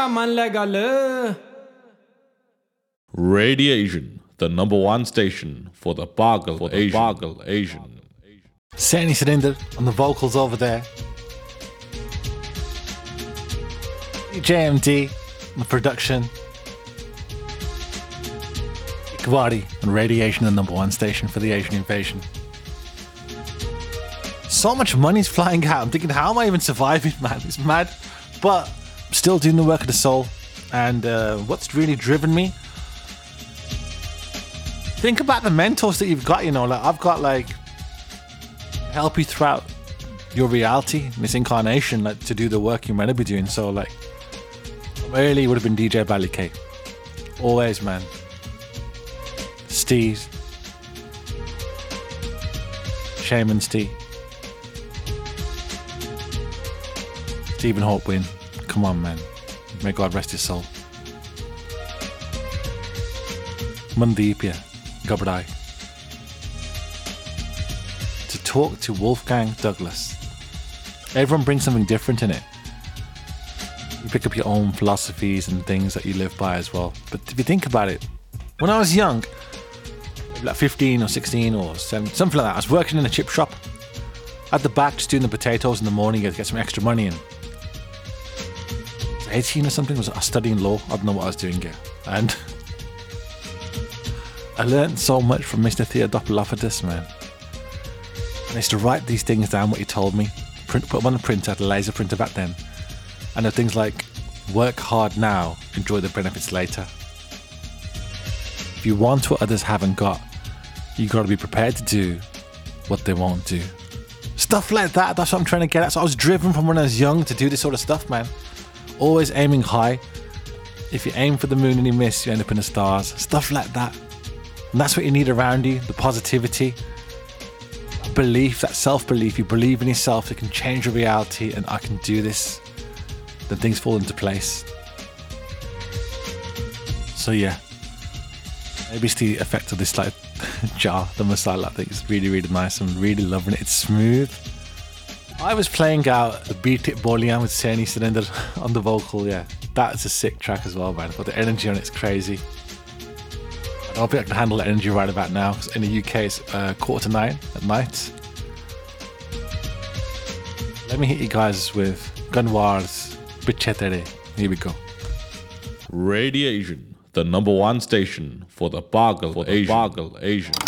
Changa Manlegale. Radiation, the number one station for the Bargle Asian. Sani Cylinder on the vocals over there. JMD on the production. Ikwari on Radiation, the number one station for the Asian invasion. So much money's flying out. I'm thinking, how am I even surviving, man? It's mad. But I'm still doing the work of the soul. And what's really driven me? Think about the mentors that you've got, you know. Like I've got like help you throughout your reality in this incarnation, like to do the work you're meant to be doing. So like early would have been DJ Bally K. Always, man. Steve. Shaman Steve. Stephen Hawkwin. Come on, man. May God rest his soul. Mandeepia. Gabrai. To talk to Wolfgang Douglas. Everyone brings something different in it. You pick up your own philosophies and things that you live by as well. But if you think about it, when I was young, like 15 or 16 or 17, something like that, I was working in a chip shop at the back, just doing the potatoes in the morning to get some extra money in. I was 18 or something, I was studying law. I don't know what I was doing here. And I learned so much from Mr. Theodopoulos, man. I used to write these things down, what he told me, put them on a printer, the laser printer back then. And there are things like, work hard now, enjoy the benefits later. If you want what others haven't got, you got to be prepared to do what they won't do. Stuff like that, that's what I'm trying to get at. So I was driven from when I was young to do this sort of stuff, man. Always aiming high. If you aim for the moon and you miss, you end up in the stars. Stuff like that. And that's what you need around you, the positivity, belief, that self-belief. You believe in yourself, it can change your reality, and I can do this. Then things fall into place. So yeah, maybe it's the effect of this like jar, the masala thing. It's really, really nice. I'm really loving it. It's smooth. I was playing out the Beat It Bolian with Sani Cylinder on the vocal. Yeah, that's a sick track as well, man. But the energy on it's crazy. I don't think I can handle the energy right about now, because in the UK it's 8:45 at night. Let me hit you guys with Gunwar's Bichetere. Here we go. Radiation, the number one station for the Bargle Asian.